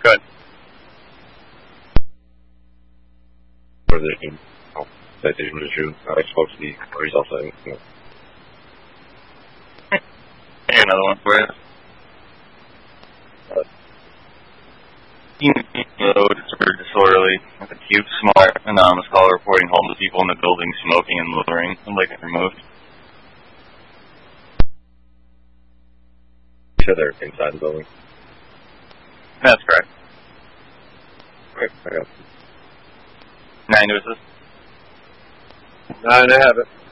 Good. For the citation issue, I spoke to the results. Another one for you. Disorderly with a cube smart anonymous caller reporting homeless people in the building smoking and littering and like it removed. You said they're inside the building? That's correct. Okay, I got it. 9 to assist. 9, I have it.